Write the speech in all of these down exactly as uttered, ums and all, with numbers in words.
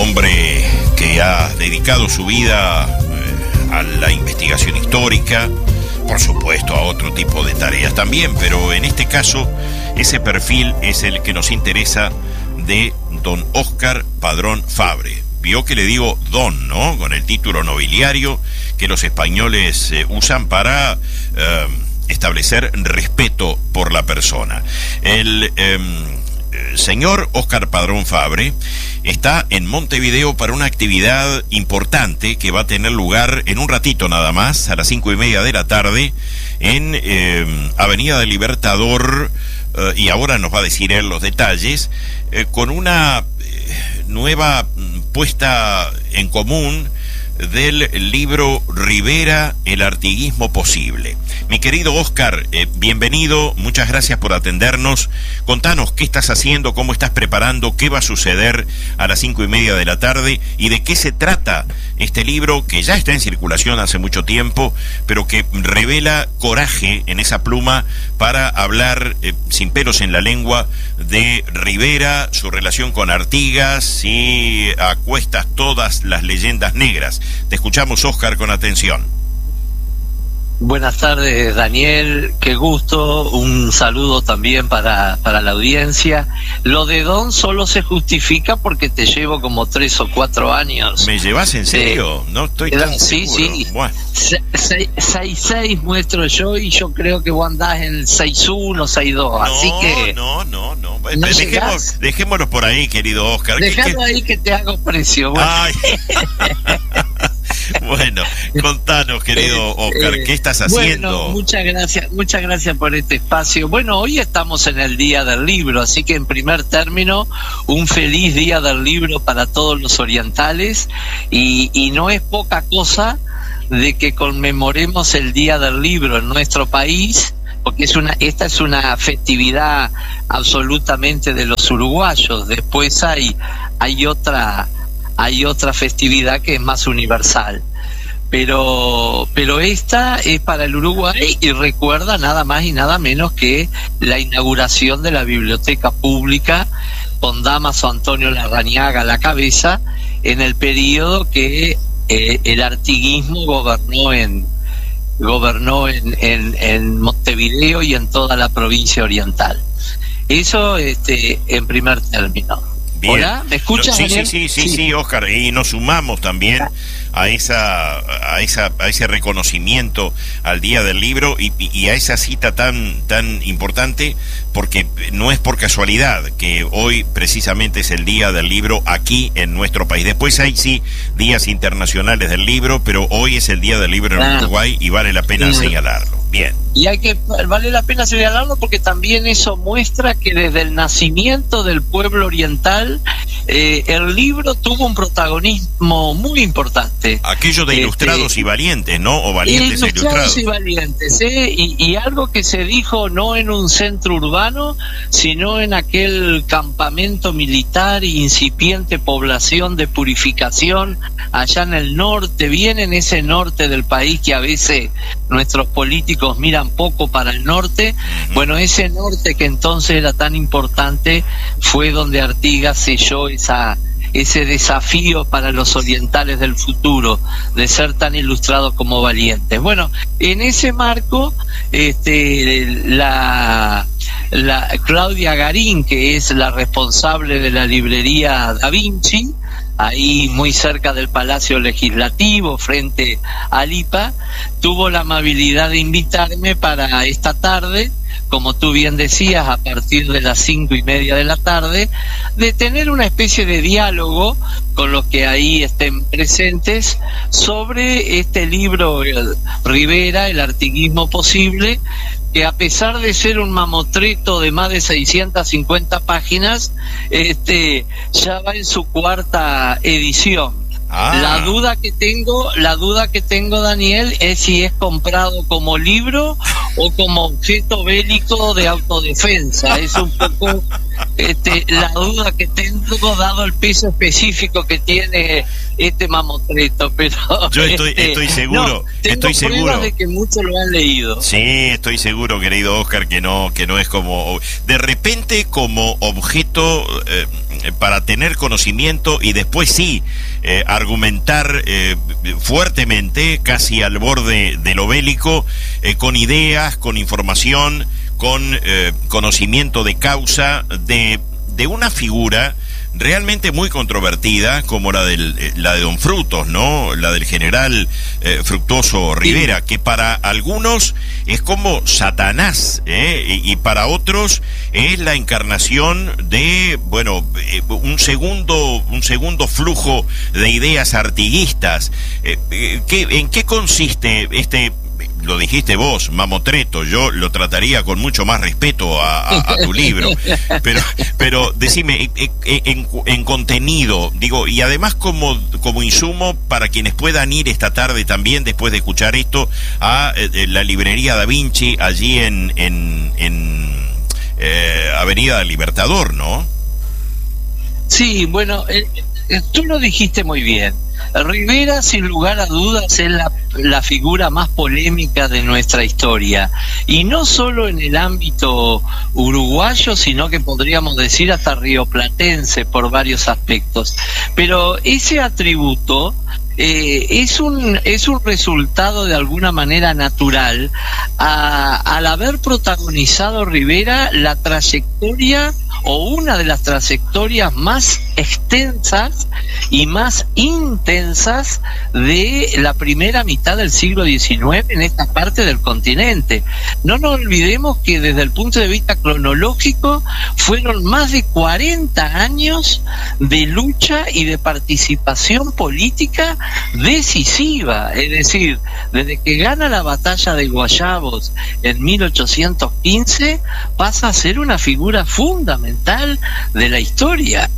hombre que ha dedicado su vida eh, a la investigación histórica, por supuesto a otro tipo de tareas también, pero en este caso ese perfil es el que nos interesa de don Óscar Padrón Fabre. Vio que le digo don, ¿no? Con el título nobiliario que los españoles eh, usan para eh, establecer respeto por la persona. El eh, señor Óscar Padrón Fabre está en Montevideo para una actividad importante que va a tener lugar en un ratito nada más, a las cinco y media de la tarde, en eh, Avenida del Libertador, eh, y ahora nos va a decir él los detalles, eh, con una eh, nueva puesta en común del libro Rivera, el artiguismo posible. Mi querido Óscar, eh, bienvenido, muchas gracias por atendernos. Contanos qué estás haciendo, cómo estás preparando, qué va a suceder a las cinco y media de la tarde y de qué se trata este libro que ya está en circulación hace mucho tiempo, pero que revela coraje en esa pluma para hablar eh, sin pelos en la lengua de Rivera, su relación con Artigas y a cuestas todas las leyendas negras. Te escuchamos, Óscar, con atención. Buenas tardes, Daniel, qué gusto, un saludo también para, para la audiencia. Lo de Don solo se justifica porque te llevo como tres o cuatro años. ¿Me llevas en serio? Eh, no estoy tan sí, seguro. Sí, bueno. sí. seis seis muestro yo y yo creo que vos andás en seis uno, seis dos, no, así que... No, no, no, no. ¿No Dejemos, dejémoslo por ahí, querido Óscar. Dejalo ahí que te hago precio. Bueno. Ay. Bueno, contanos, querido Óscar, ¿qué estás haciendo? Bueno, muchas gracias, muchas gracias por este espacio. Bueno, hoy estamos en el Día del Libro, así que en primer término, un feliz Día del Libro para todos los orientales, y, y no es poca cosa de que conmemoremos el Día del Libro en nuestro país, porque es una, esta es una festividad absolutamente de los uruguayos. Después hay, hay otra... hay otra festividad que es más universal, pero pero esta es para el Uruguay y recuerda nada más y nada menos que la inauguración de la biblioteca pública con Dámaso Antonio Larrañaga a la cabeza en el periodo que eh, el artiguismo gobernó en gobernó en, en, en Montevideo y en toda la provincia oriental. Eso este en primer término. Bien. Hola, ¿me escuchas? Sí, sí, sí, sí, sí, sí, Óscar, y nos sumamos también a esa, a esa, a ese reconocimiento al Día del Libro y, y a esa cita tan, tan importante, porque no es por casualidad que hoy precisamente es el Día del Libro aquí en nuestro país. Después hay sí días internacionales del libro, pero hoy es el Día del Libro en ah. Uruguay y vale la pena sí. señalarlo. Bien. Y hay que vale la pena señalarlo porque también eso muestra que desde el nacimiento del pueblo oriental eh, el libro tuvo un protagonismo muy importante. Aquello de ilustrados este, y valientes, ¿no? O valientes e ilustrados. Ilustrados y valientes, ¿eh? Y, y algo que se dijo no en un centro urbano, sino en aquel campamento militar e incipiente población de purificación allá en el norte, bien en ese norte del país que a veces nuestros políticos miran poco para el norte. Bueno, ese norte que entonces era tan importante fue donde Artigas selló esa ese desafío para los orientales del futuro de ser tan ilustrados como valientes. Bueno, en ese marco este la la Claudia Garín, que es la responsable de la librería Da Vinci, ahí muy cerca del Palacio Legislativo, frente al I P A, tuvo la amabilidad de invitarme para esta tarde, como tú bien decías, a partir de las cinco y media de la tarde, de tener una especie de diálogo con los que ahí estén presentes sobre este libro, el Rivera, el artiguismo posible, que a pesar de ser un mamotreto de más de seiscientas cincuenta páginas, este ya va en su cuarta edición. Ah. La duda que tengo, la duda que tengo, Daniel, es si es comprado como libro o como objeto bélico de autodefensa. Es un poco este, la duda que tengo dado el peso específico que tiene este mamotreto, pero yo estoy, este, estoy seguro, no, tengo estoy seguro de que muchos lo han leído. Sí, estoy seguro, querido Oscar, que no, que no es como de repente como objeto eh, para tener conocimiento y después sí eh, argumentar eh, fuertemente, casi al borde de lo bélico, eh, con ideas, con información, con eh, conocimiento de causa de, de una figura realmente muy controvertida como la del la de Don Frutos, ¿no? La del general eh, Fructuoso Rivera, que para algunos es como Satanás, ¿eh? y, y para otros es la encarnación de, bueno, eh, un segundo un segundo flujo de ideas artiguistas. Eh, eh, ¿qué, ¿En qué consiste este? Lo dijiste vos, mamotreto, yo lo trataría con mucho más respeto a, a, a tu libro, pero pero decime, en, en, en contenido, digo, y además como, como insumo para quienes puedan ir esta tarde también, después de escuchar esto, a eh, la librería Da Vinci, allí en, en, en eh, Avenida Libertador, ¿no? Sí, bueno, eh, eh, tú lo dijiste muy bien. Rivera, sin lugar a dudas, es la, la figura más polémica de nuestra historia, y no solo en el ámbito uruguayo, sino que podríamos decir hasta rioplatense por varios aspectos. Pero ese atributo eh, es un es un resultado de alguna manera natural a, al haber protagonizado Rivera la trayectoria o una de las trayectorias más extensas y más intensas de la primera mitad del siglo diecinueve en esta parte del continente. No nos olvidemos que desde el punto de vista cronológico fueron más de cuarenta años de lucha y de participación política decisiva, es decir, desde que gana la batalla de Guayabos en mil ochocientos quince pasa a ser una figura fundamental de la historia,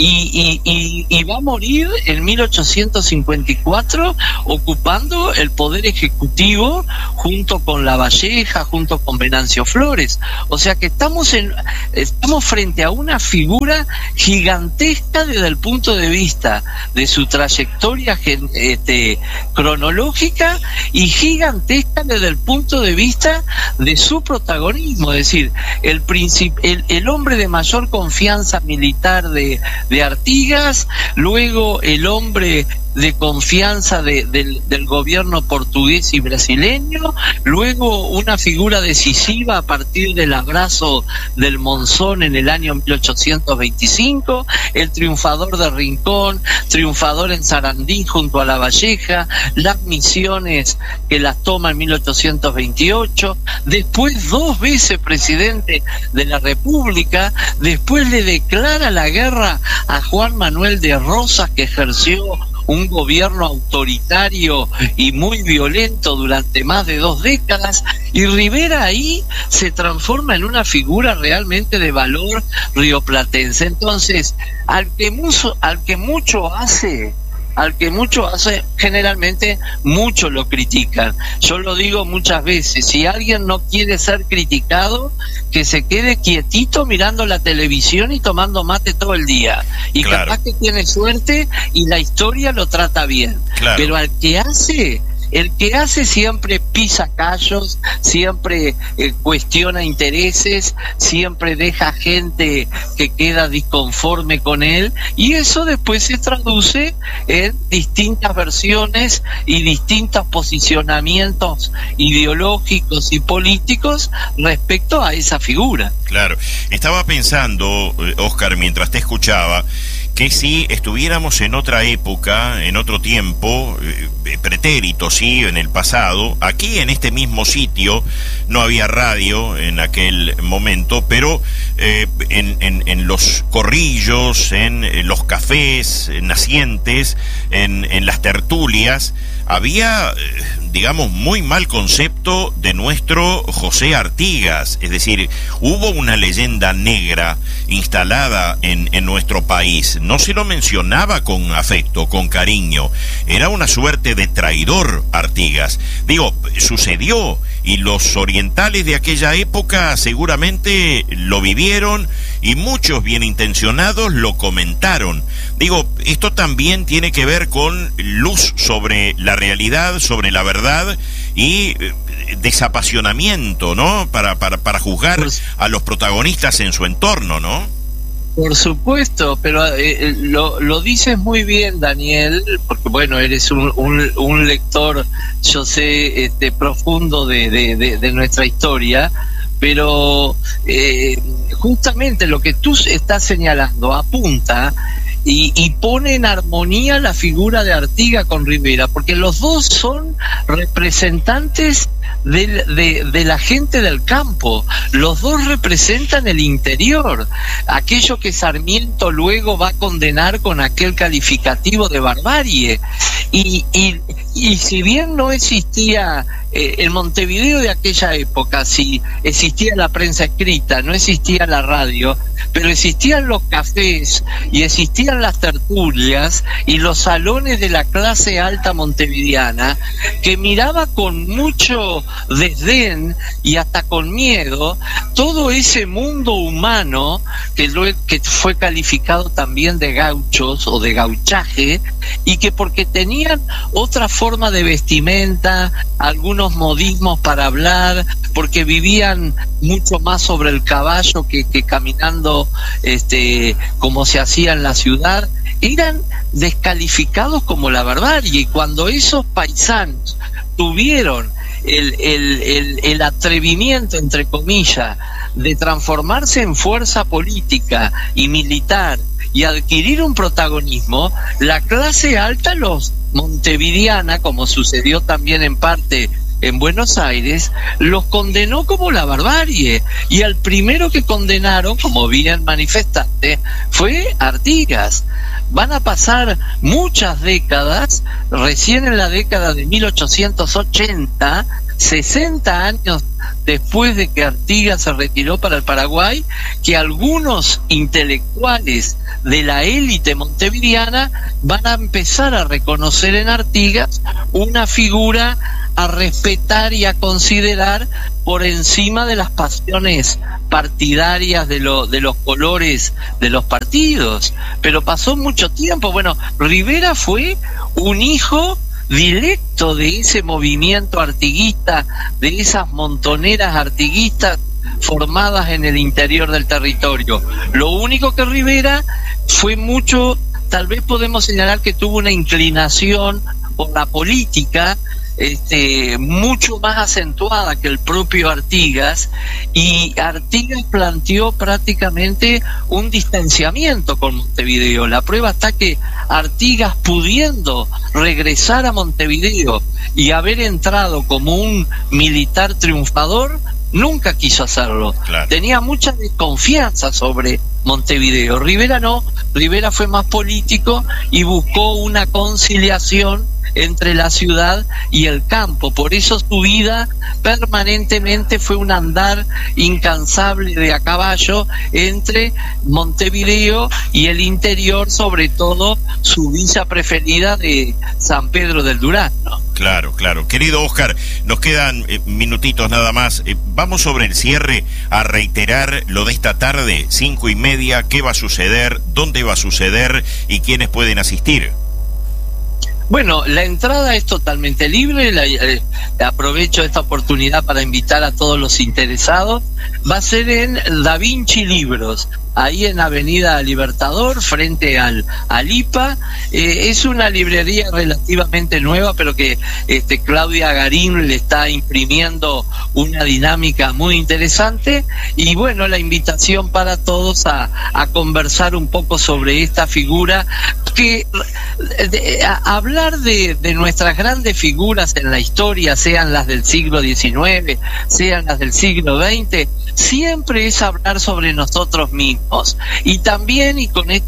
y, y, y, y va a morir en mil ochocientos cincuenta y cuatro ocupando el poder ejecutivo junto con Lavalleja, junto con Venancio Flores. O sea que estamos en estamos frente a una figura gigantesca desde el punto de vista de su trayectoria este, cronológica, y gigantesca desde el punto de vista de su protagonismo, es decir, el, princip el, el hombre de mayor confianza militar de, de Artigas, luego el hombre de confianza de, de, del gobierno portugués y brasileño, luego una figura decisiva a partir del abrazo del Monzón en el año mil ochocientos veinticinco, el triunfador de Rincón, triunfador en Sarandí junto a Lavalleja, las Misiones que las toma en mil ochocientos veintiocho, después dos veces presidente de la República, después le declara la guerra a Juan Manuel de Rosas, que ejerció un gobierno autoritario y muy violento durante más de dos décadas, y Rivera ahí se transforma en una figura realmente de valor rioplatense. Entonces, al que mucho, al que mucho hace, al que mucho hace, generalmente mucho lo critican. Yo lo digo muchas veces, si alguien no quiere ser criticado, que se quede quietito mirando la televisión y tomando mate todo el día, y claro, capaz que tiene suerte y la historia lo trata bien. Claro. Pero al que hace, el que hace siempre pisa callos, siempre eh, cuestiona intereses, siempre deja gente que queda disconforme con él, y eso después se traduce en distintas versiones y distintos posicionamientos ideológicos y políticos respecto a esa figura. Claro, estaba pensando, Oscar, mientras te escuchaba, que si estuviéramos en otra época, en otro tiempo, eh, pretérito, sí, en el pasado, aquí en este mismo sitio, no había radio en aquel momento, pero eh, en, en, en los corrillos, en, en los cafés en nacientes, en, en las tertulias, había, digamos, muy mal concepto de nuestro José Artigas. Es decir, hubo una leyenda negra instalada en, en nuestro país. No se lo mencionaba con afecto, con cariño. Era una suerte de traidor Artigas. Digo, sucedió, y los orientales de aquella época seguramente lo vivieron, y muchos bien intencionados lo comentaron. Digo, esto también tiene que ver con luz sobre la realidad, sobre la verdad, y eh, desapasionamiento, ¿no? Para, para, para juzgar a los protagonistas en su entorno, ¿no? Por supuesto, pero eh, lo, lo dices muy bien, Daniel, porque bueno, eres un, un, un lector, yo sé, este, profundo de, de, de, de nuestra historia, pero eh, justamente lo que tú estás señalando apunta y, y pone en armonía la figura de Artigas con Rivera, porque los dos son representantes de, de, de la gente del campo. Los dos representan el interior, aquello que Sarmiento luego va a condenar con aquel calificativo de barbarie. Y, y, y si bien no existía eh, el Montevideo de aquella época, si existía la prensa escrita, no existía la radio, pero existían los cafés y existían las tertulias y los salones de la clase alta montevideana, que miraba con mucho desdén y hasta con miedo todo ese mundo humano que, lo, que fue calificado también de gauchos o de gauchaje, y que porque tenían otra forma de vestimenta, algunos modismos para hablar, porque vivían mucho más sobre el caballo que, que caminando este como se hacía en la ciudad, eran descalificados como la barbarie. Y cuando esos paisanos tuvieron el, el, el, el atrevimiento, entre comillas, de transformarse en fuerza política y militar y adquirir un protagonismo, la clase alta, los montevideana, como sucedió también en parte en Buenos Aires, los condenó como la barbarie, y al primero que condenaron, como bien manifestaste, fue Artigas. Van a pasar muchas décadas, recién en la década de mil ochocientos ochenta, sesenta años después de que Artigas se retiró para el Paraguay, que algunos intelectuales de la élite montevideana van a empezar a reconocer en Artigas una figura a respetar y a considerar por encima de las pasiones partidarias de, lo, de los colores de los partidos. Pero pasó mucho tiempo. Bueno, Rivera fue un hijo directo de ese movimiento artiguista, de esas montoneras artiguistas formadas en el interior del territorio. Lo único que Rivera fue mucho, tal vez podemos señalar que tuvo una inclinación por la política, Este, mucho más acentuada que el propio Artigas, y Artigas planteó prácticamente un distanciamiento con Montevideo. La prueba está que Artigas, pudiendo regresar a Montevideo y haber entrado como un militar triunfador, nunca quiso hacerlo. Claro. Tenía mucha desconfianza sobre Montevideo. Rivera no, Rivera fue más político y buscó una conciliación entre la ciudad y el campo. Por eso su vida permanentemente fue un andar incansable de a caballo entre Montevideo y el interior, sobre todo su villa preferida de San Pedro del Durazno. Claro, claro. Querido Óscar, nos quedan eh, minutitos nada más. Eh, vamos sobre el cierre a reiterar lo de esta tarde, cinco y media, qué va a suceder, dónde va a suceder y quiénes pueden asistir. Bueno, la entrada es totalmente libre, la, eh, aprovecho esta oportunidad para invitar a todos los interesados. Va a ser en Da Vinci Libros, ahí en Avenida Libertador, frente al, al I P A. Eh, es una librería relativamente nueva, pero que este, Claudia Garín le está imprimiendo una dinámica muy interesante. Y bueno, la invitación para todos a, a conversar un poco sobre esta figura, que de, a, a hablar de, de nuestras grandes figuras en la historia, sean las del siglo diecinueve, sean las del siglo veinte, siempre es hablar sobre nosotros mismos. Y también, y con esto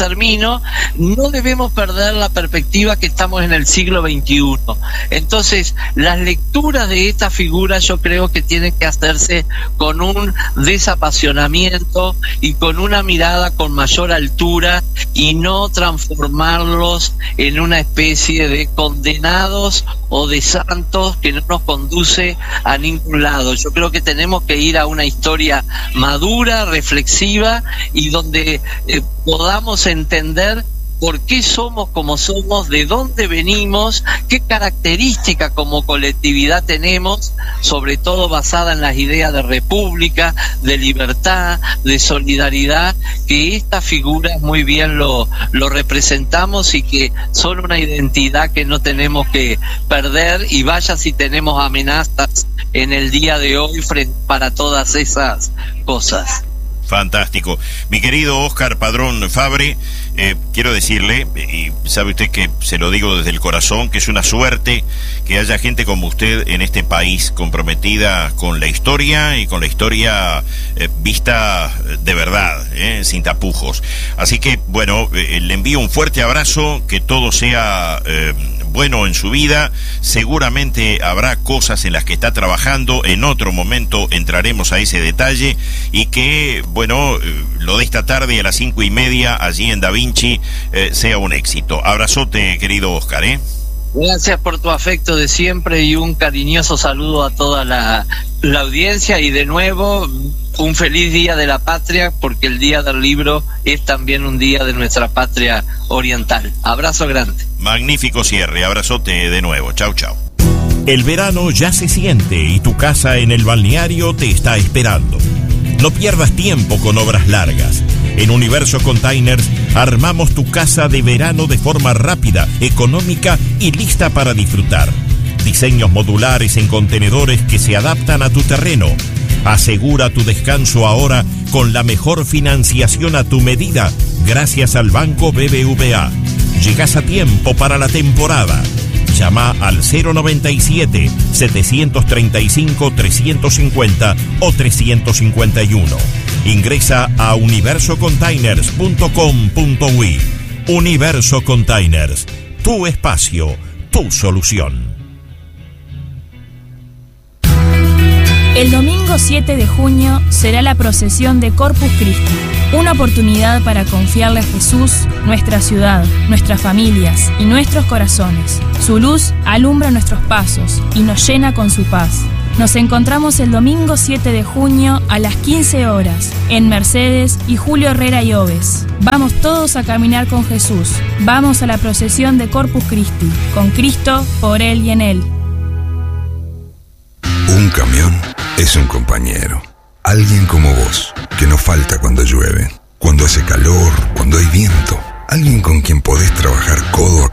termino, no debemos perder la perspectiva que estamos en el siglo veintiuno. Entonces, las lecturas de esta figura yo creo que tienen que hacerse con un desapasionamiento y con una mirada con mayor altura, y no transformarlos en una especie de condenados o de santos que no nos conduce a ningún lado. Yo creo que tenemos que ir a una historia madura, reflexiva, y donde eh, podamos entender por qué somos como somos, de dónde venimos, qué características como colectividad tenemos, sobre todo basada en las ideas de república, de libertad, de solidaridad, que estas figuras muy bien lo, lo representamos y que son una identidad que no tenemos que perder, y vaya si tenemos amenazas en el día de hoy frente para todas esas cosas. Fantástico. Mi querido Óscar Padrón Fabre, eh, quiero decirle, y sabe usted que se lo digo desde el corazón, que es una suerte que haya gente como usted en este país, comprometida con la historia y con la historia eh, vista de verdad, eh, sin tapujos. Así que, bueno, eh, le envío un fuerte abrazo, que todo sea eh, bueno en su vida. Seguramente habrá cosas en las que está trabajando, en otro momento entraremos a ese detalle, y que, bueno, lo de esta tarde a las cinco y media allí en Da Vinci eh, sea un éxito. Abrazote, querido Óscar, ¿eh? Gracias por tu afecto de siempre, y un cariñoso saludo a toda la, la audiencia, y de nuevo un feliz Día de la Patria, porque el Día del Libro es también un día de nuestra patria oriental. Abrazo grande. Magnífico cierre, abrazote de nuevo. Chau, chau. El verano ya se siente y tu casa en el balneario te está esperando. No pierdas tiempo con obras largas. En Universo Containers armamos tu casa de verano de forma rápida, económica y lista para disfrutar. Diseños modulares en contenedores que se adaptan a tu terreno. Asegura tu descanso ahora con la mejor financiación a tu medida, gracias al Banco B B V A. Llegás a tiempo para la temporada. Llama al cero noventa y siete, setecientos treinta y cinco, trescientos cincuenta o trescientos cincuenta y uno. Ingresa a universo containers punto com punto uy. Universo Containers, tu espacio, tu solución. El domingo siete de junio será la procesión de Corpus Christi, una oportunidad para confiarle a Jesús nuestra ciudad, nuestras familias y nuestros corazones. Su luz alumbra nuestros pasos y nos llena con su paz. Nos encontramos el domingo siete de junio a las quince horas en Mercedes y Julio Herrera y Oves. Vamos todos a caminar con Jesús. Vamos a la procesión de Corpus Christi, con Cristo, por Él y en Él. Un camión es un compañero. Alguien como vos, que no falta cuando llueve, cuando hace calor, cuando hay viento. Alguien con quien podés trabajar codo a